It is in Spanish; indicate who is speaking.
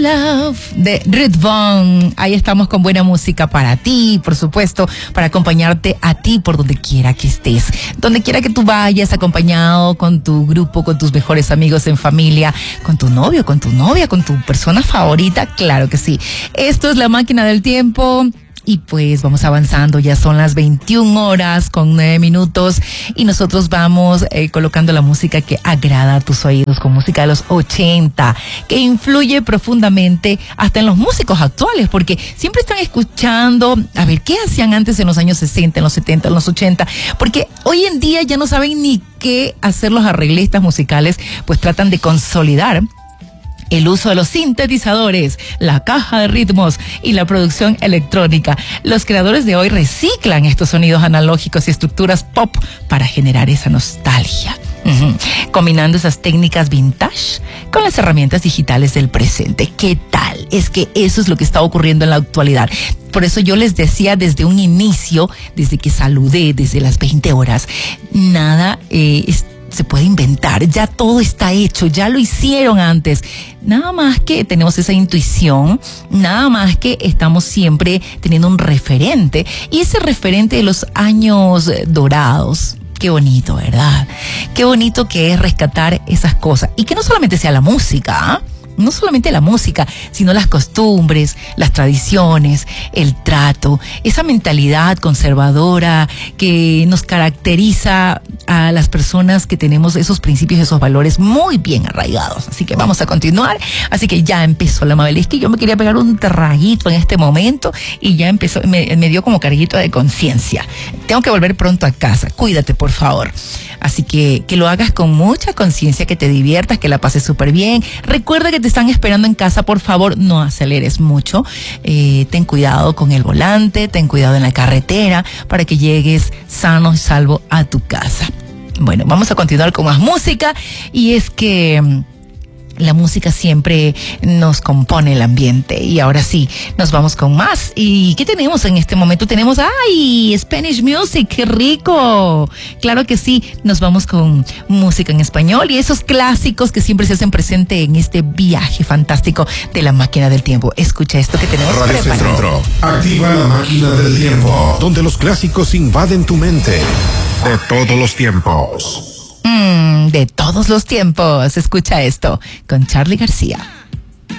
Speaker 1: Love de Redbone. Ahí estamos con buena música para ti, por supuesto, para acompañarte a ti por donde quiera que estés. Donde quiera que tú vayas, acompañado con tu grupo, con tus mejores amigos en familia, con tu novio, con tu novia, con tu persona favorita, claro que sí. Esto es La Máquina del Tiempo. Y pues vamos avanzando, ya son las 21 horas con 9 minutos y nosotros vamos colocando la música que agrada a tus oídos, con música de los 80, que influye profundamente hasta en los músicos actuales, porque siempre están escuchando, a ver, ¿qué hacían antes en los años 60, en los 70, en los 80? Porque hoy en día ya no saben ni qué hacer los arreglistas musicales, pues tratan de consolidar el uso de los sintetizadores, la caja de ritmos y la producción electrónica. Los creadores de hoy reciclan estos sonidos analógicos y estructuras pop para generar esa nostalgia. Combinando esas técnicas vintage con las herramientas digitales del presente. ¿Qué tal? Es que eso es lo que está ocurriendo en la actualidad. Por eso yo les decía desde un inicio, desde que saludé, desde las 20 horas, nada se puede inventar, ya todo está hecho, ya lo hicieron antes. Nada más que tenemos esa intuición, nada más que estamos siempre teniendo un referente, y ese referente de los años dorados. Qué bonito, ¿verdad? Qué bonito que es rescatar esas cosas. Y que no solamente sea la música, ¿eh? No solamente la música, sino las costumbres, las tradiciones, el trato, esa mentalidad conservadora que nos caracteriza a las personas que tenemos esos principios, esos valores muy bien arraigados. Así que vamos a continuar. Así que ya empezó la Mabel. Es que yo me quería pegar un traguito en este momento y ya empezó, me dio como carguito de conciencia. Tengo que volver pronto a casa. Cuídate, por favor. Así que lo hagas con mucha conciencia, que te diviertas, que la pases súper bien. Recuerda que te están esperando en casa, por favor, no aceleres mucho. Ten cuidado con el volante, ten cuidado en la carretera para que llegues sano y salvo a tu casa. Bueno, vamos a continuar con más música, y es que la música siempre nos compone el ambiente. Y ahora sí, nos vamos con más. ¿Y qué tenemos en este momento? Tenemos, ¡ay! Spanish Music, ¡qué rico! Claro que sí, nos vamos con música en español y esos clásicos que siempre se hacen presente en este viaje fantástico de La Máquina del Tiempo. Escucha esto que tenemos
Speaker 2: Radio
Speaker 1: preparado.
Speaker 2: Centro. Activa La Máquina del Tiempo, donde los clásicos invaden tu mente de todos los tiempos.
Speaker 1: De todos los tiempos. Escucha esto con Charly García.